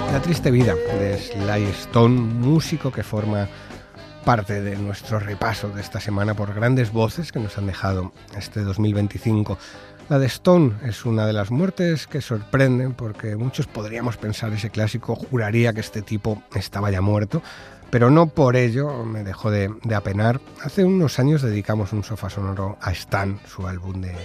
La triste vida de Sly Stone, músico que forma parte de nuestro repaso de esta semana por grandes voces que nos han dejado este 2025. La de Stone es una de las muertes que sorprenden porque muchos podríamos pensar ese clásico, juraría que este tipo estaba ya muerto, pero no por ello me dejó de apenar. Hace unos años dedicamos un sofá sonoro a Stan, su álbum de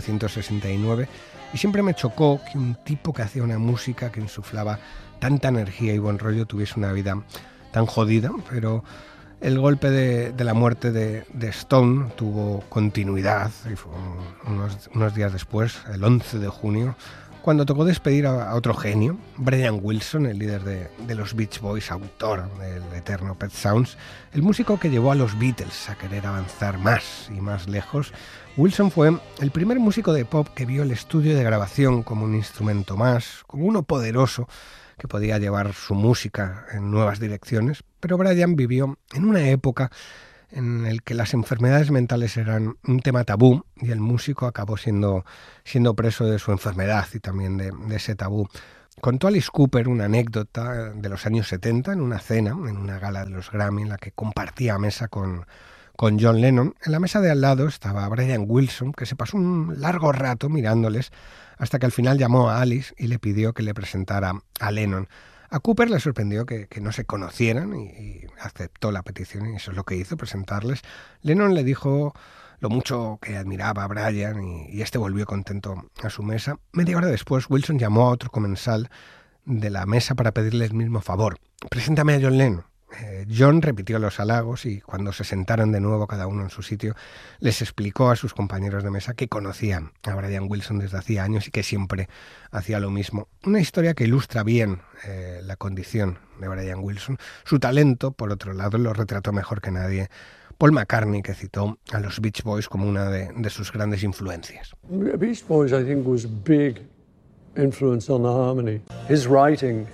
1969, y siempre me chocó que un tipo que hacía una música que insuflaba tanta energía y buen rollo tuviese una vida tan jodida, pero el golpe de la muerte de Stone tuvo continuidad y fue unos días después, el 11 de junio, cuando tocó despedir a otro genio, Brian Wilson, el líder de los Beach Boys, autor del eterno Pet Sounds, el músico que llevó a los Beatles a querer avanzar más y más lejos. Wilson fue el primer músico de pop que vio el estudio de grabación como un instrumento más, como uno poderoso que podía llevar su música en nuevas direcciones, pero Brian vivió en una época en la que las enfermedades mentales eran un tema tabú y el músico acabó siendo preso de su enfermedad y también de ese tabú. Contó Alice Cooper una anécdota de los años 70 en una cena, en una gala de los Grammy, en la que compartía mesa con John Lennon. En la mesa de al lado estaba Brian Wilson, que se pasó un largo rato mirándoles hasta que al final llamó a Alice y le pidió que le presentara a Lennon. A Cooper le sorprendió que no se conocieran y aceptó la petición y eso es lo que hizo, presentarles. Lennon le dijo lo mucho que admiraba a Brian y este volvió contento a su mesa. Media hora después, Wilson llamó a otro comensal de la mesa para pedirle el mismo favor. «Preséntame a John Lennon». John repitió los halagos y cuando se sentaron de nuevo cada uno en su sitio, les explicó a sus compañeros de mesa que conocían a Brian Wilson desde hacía años y que siempre hacía lo mismo. Una historia que ilustra bien la condición de Brian Wilson. Su talento, por otro lado, lo retrató mejor que nadie Paul McCartney, que citó a los Beach Boys como una de sus grandes influencias. Beach Boys, I think, was a big influence on the harmony. His writing,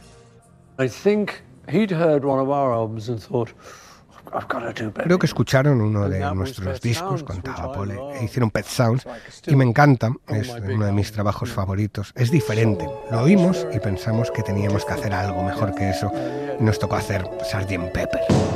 I think he'd heard one of our albums and thought, I've got to do better. Creo que escucharon uno de nuestros discos, contaba Paul, e hicieron Pet Sounds, y me encanta, es uno de mis trabajos favoritos. Es diferente, lo oímos y pensamos que teníamos que hacer algo mejor que eso, y nos tocó hacer Sgt. Pepper.